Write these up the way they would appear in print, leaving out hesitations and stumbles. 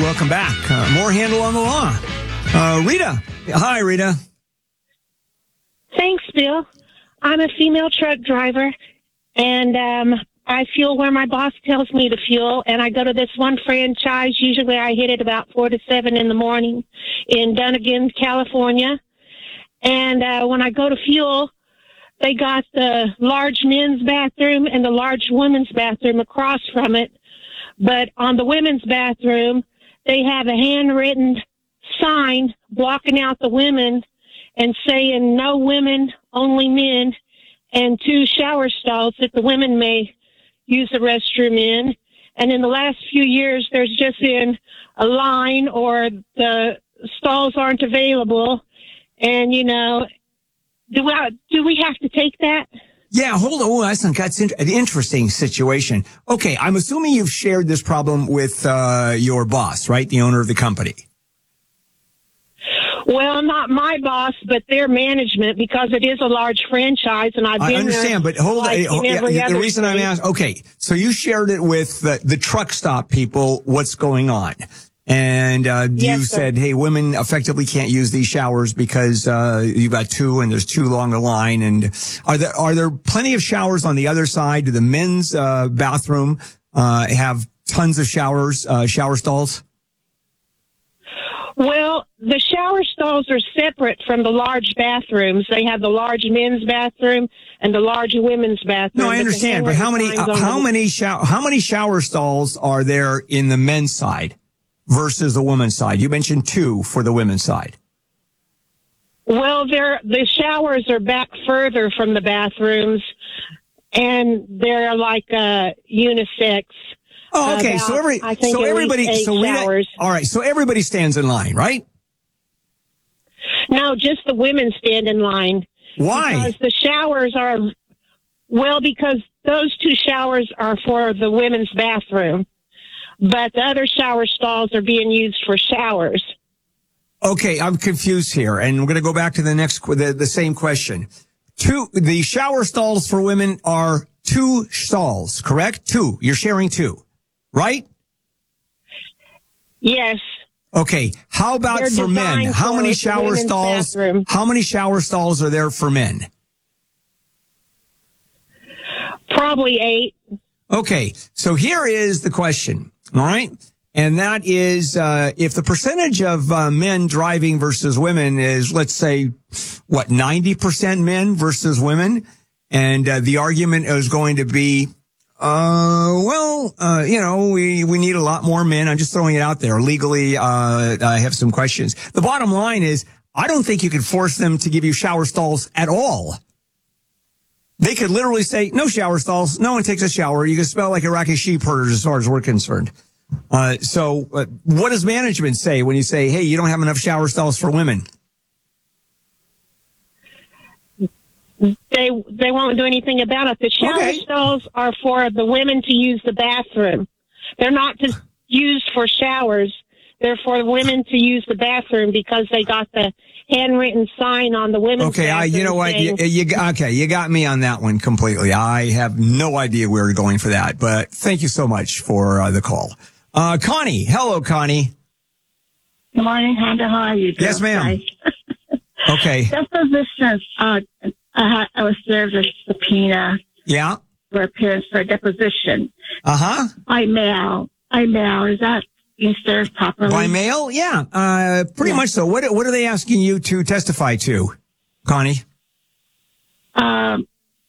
welcome back. More Handel on the Law. Rita. Hi, Rita. Thanks, Bill. I'm a female truck driver, and I fuel where my boss tells me to fuel, and I go to this one franchise. Usually I hit it about 4 to 7 in the morning in Dunnigan, California. And when I go to fuel, they got the large men's bathroom and the large women's bathroom across from it. But on the women's bathroom, they have a handwritten sign blocking out the women and saying no women, only men, and 2 shower stalls that the women may use the restroom in. And in the last few years, there's just been a line or the stalls aren't available. And, you know, do we have to take that? Yeah, hold on. Oh, that's an interesting situation. Okay, I'm assuming you've shared this problem with your boss, right? The owner of the company. Well, not my boss, but their management, because it is a large franchise, and I've been. I understand, but hold on. The reason I'm asking, okay, so you shared it with the truck stop people. What's going on? And you said, hey, women effectively can't use these showers because you've got 2 and there's 2 along the line. And are there plenty of showers on the other side? Do the men's bathroom have tons of shower stalls? Well, the shower stalls are separate from the large bathrooms. They have the large men's bathroom and the large women's bathroom. No, I understand, but how many shower stalls are there in the men's side versus the women's side? You mentioned 2 for the women's side. Well, the showers are back further from the bathrooms, and they're like unisex. Oh, okay. So everybody stands in line, right? No, just the women stand in line. Why? Because the showers because those 2 showers are for the women's bathroom, but the other shower stalls are being used for showers. Okay, I'm confused here, and we're going to go back to the same question. The shower stalls for women are 2 stalls, correct? 2. You're sharing 2. Right? Yes. Okay. How about for men? How many shower stalls? Bathroom. How many shower stalls are there for men? Probably 8. Okay. So here is the question. All right. And that is, if the percentage of men driving versus women is, let's say, 90% men versus women, and the argument is going to be, we need a lot more men. I'm just throwing it out there. Legally, I have some questions. The bottom line is, I don't think you can force them to give you shower stalls at all. They could literally say, no shower stalls. No one takes a shower. You can smell like Iraqi sheep herders as far as we're concerned. So what does management say when you say, hey, you don't have enough shower stalls for women? They won't do anything about it. The shower stalls are for the women to use the bathroom. They're not just used for showers. They're for women to use the bathroom because they got the handwritten sign on the women's bathroom. You know what? You got me on that one completely. I have no idea where you're going for that, but thank you so much for the call. Connie. Hello, Connie. Good morning, Honda. How are you? Yes, ma'am. Okay. Depositions. I was served a subpoena. Yeah. For appearance for a deposition. Uh-huh. By mail. Is that being served properly? By mail? Yeah. Pretty much so. What are they asking you to testify to, Connie? The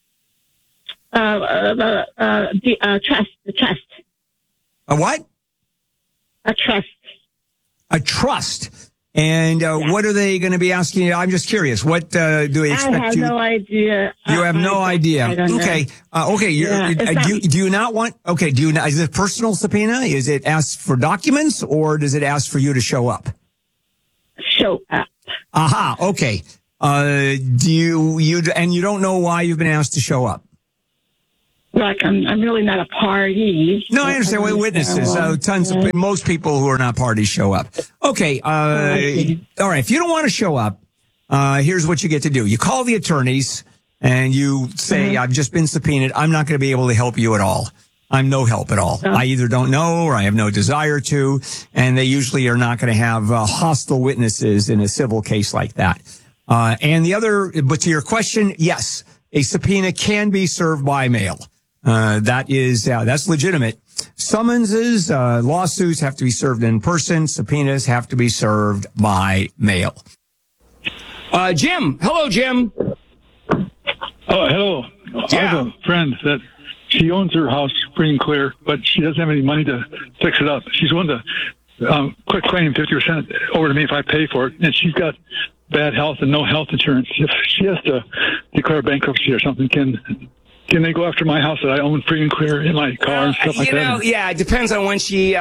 trust. A what? A trust. A trust. And what are they going to be asking you? I'm just curious. What do they expect you? I have no idea. You have no idea. I don't know. Okay. Do you not want? Okay. Is it a personal subpoena? Is it asked for documents, or does it ask for you to show up? Show up. Aha. Okay. Do you don't know why you've been asked to show up? Like I'm really not a party. No, I understand. We're witnesses. Most people who are not parties show up. Okay. All right. If you don't want to show up, here's what you get to do. You call the attorneys and you say, I've just been subpoenaed. I'm not going to be able to help you at all. I'm no help at all. I either don't know or I have no desire to, and they usually are not going to have hostile witnesses in a civil case like that. And the other, but to your question, yes, a subpoena can be served by mail. That's legitimate. Summonses, lawsuits have to be served in person. Subpoenas have to be served by mail. Jim. Hello, Jim. Oh, hello. Yeah. I have a friend that she owns her house free and clear, but she doesn't have any money to fix it up. She's willing to quit claiming 50% over to me if I pay for it, and she's got bad health and no health insurance. If she has to declare bankruptcy or something, can they go after my house that I own free and clear in my car and stuff like that? Yeah, it depends on when she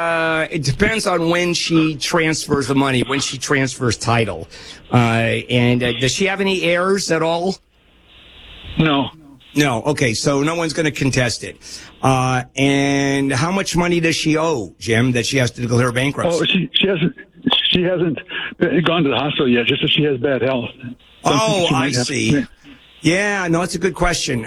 transfers the money, when she transfers title. And does she have any heirs at all? No. No. Okay. So no one's going to contest it. And how much money does she owe, Jim, that she has to declare bankruptcy? Oh, she hasn't gone to the hospital yet, just that she has bad health. I see. Yeah, no, that's a good question.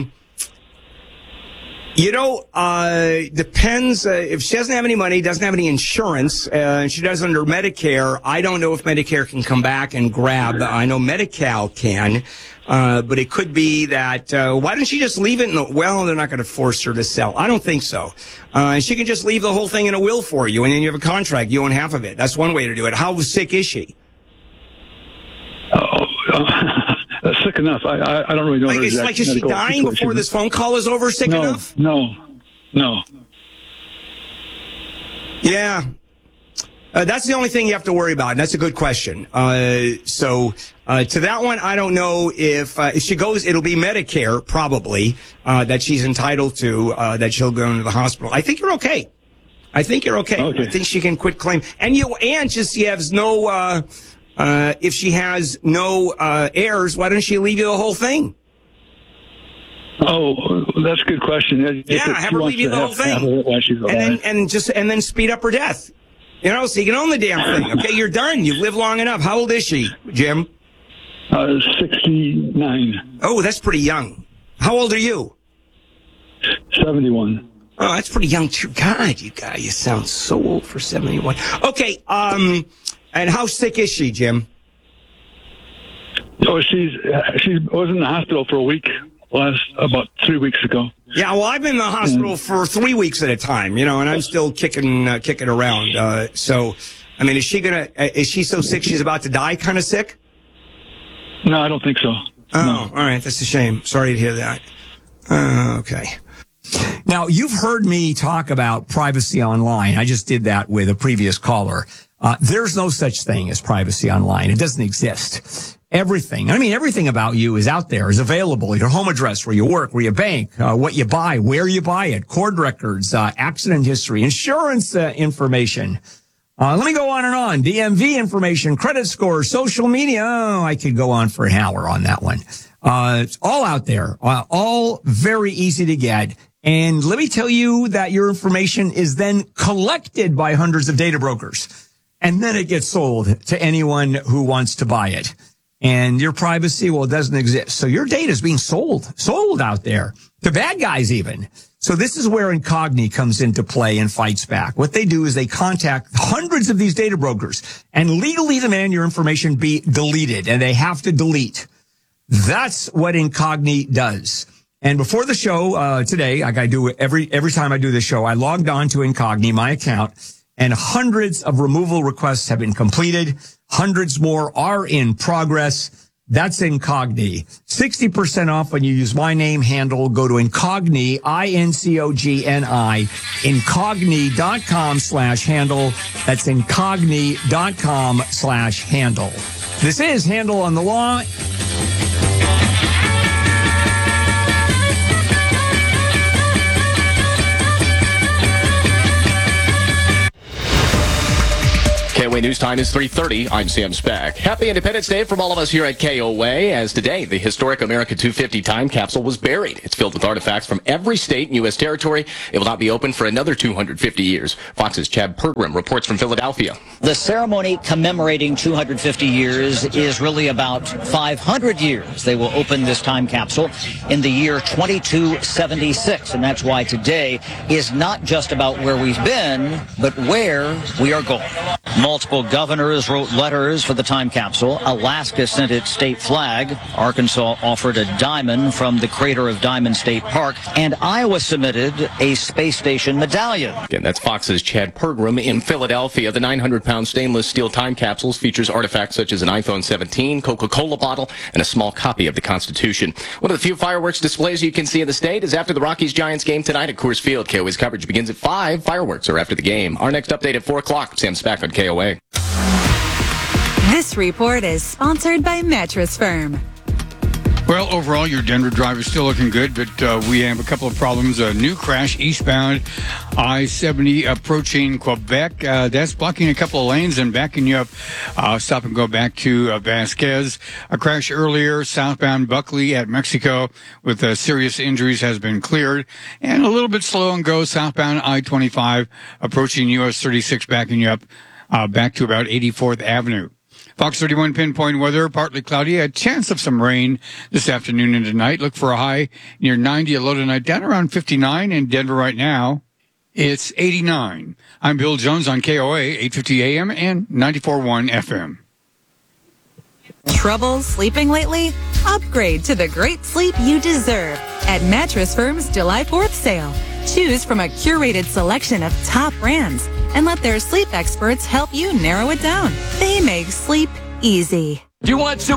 Depends. If she doesn't have any money, doesn't have any insurance, and she does under Medicare, I don't know if Medicare can come back and grab. I know Medi-Cal can, but it could be that, why don't she just leave it well, they're not going to force her to sell. I don't think so. And she can just leave the whole thing in a will for you, and then you have a contract. You own half of it. That's one way to do it. How sick is she? Sick enough. I don't really know. Is she dying before this phone call is over? Sick enough? No. Yeah. That's the only thing you have to worry about, and that's a good question. To that one, I don't know if she goes, it'll be Medicare, probably, that she's entitled to, that she'll go into the hospital. I think you're okay. I think she can quit claim. And she has no, if she has no heirs, why don't she leave you the whole thing? Oh, that's a good question. Have her leave you the whole thing, and then speed up her death. So you can own the damn thing. Okay, you're done. You've lived long enough. How old is she, Jim? 69. Oh, that's pretty young. How old are you? 71. Oh, that's pretty young too. God, you sound so old for 71. Okay, and how sick is she, Jim? Oh, she was in the hospital for a week, about 3 weeks ago. Yeah, well, I've been in the hospital for 3 weeks at a time, and I'm still kicking around. So, I mean, is she so sick she's about to die kind of sick? No, I don't think so. Oh, no. All right. That's a shame. Sorry to hear that. Okay. Now, you've heard me talk about privacy online. I just did that with a previous caller. There's no such thing as privacy online. It doesn't exist. Everything about you is out there, is available. Your home address, where you work, where you bank, what you buy, where you buy it, court records, accident history, insurance information. Let me go on and on. DMV information, credit score, social media. Oh, I could go on for an hour on that one. It's all out there, all very easy to get. And let me tell you that your information is then collected by hundreds of data brokers. And then it gets sold to anyone who wants to buy it. And your privacy, well, it doesn't exist. So your data is being sold out there to bad guys even. So this is where Incogni comes into play and fights back. What they do is they contact hundreds of these data brokers and legally demand your information be deleted, and they have to delete. That's what Incogni does. And before the show today, like I do every time I do the show, I logged on to Incogni, my account, and hundreds of removal requests have been completed. Hundreds more are in progress. That's Incogni. 60% off when you use my name handle. Go to Incogni, INCOGNI, Incogni.com/handle. That's Incogni.com/handle. This is Handle on the Law. KOA News Time is 3:30. I'm Sam Speck. Happy Independence Day from all of us here at KOA, as today the historic America 250 time capsule was buried. It's filled with artifacts from every state and U.S. territory. It will not be open for another 250 years. Fox's Chad Pergram reports from Philadelphia. The ceremony commemorating 250 years is really about 500 years. They will open this time capsule in the year 2276, and that's why today is not just about where we've been, but where we are going. Multiple governors wrote letters for the time capsule. Alaska sent its state flag. Arkansas offered a diamond from the crater of Diamond State Park, and Iowa submitted a space station medallion. Again, that's Fox's Chad Pergram in Philadelphia. The 900-pound stainless steel time capsules features artifacts such as an iPhone 17, Coca-Cola bottle, and a small copy of the Constitution. One of the few fireworks displays you can see in the state is after the Rockies-Giants game tonight at Coors Field. KOA's coverage begins at 5. Fireworks are after the game. Our next update at 4 o'clock. Sam Speck on KOA. This report is sponsored by Mattress Firm. Well, overall, your Denver drive is still looking good, but we have a couple of problems. A new crash eastbound I-70 approaching Quebec. That's blocking a couple of lanes and backing you up. Stop and go back to Vasquez. A crash earlier southbound Buckley at Mexico with serious injuries has been cleared. And a little bit slow and go southbound I-25 approaching US 36, backing you up back to about 84th Avenue. Fox 31 pinpoint weather, partly cloudy, a chance of some rain this afternoon and tonight. Look for a high near 90, a low tonight down around 59 in Denver right now. It's 89. I'm Bill Jones on KOA, 850 AM and 94.1 FM. Trouble sleeping lately? Upgrade to the great sleep you deserve at Mattress Firm's July 4th sale. Choose from a curated selection of top brands and let their sleep experts help you narrow it down. They make sleep easy. Do you want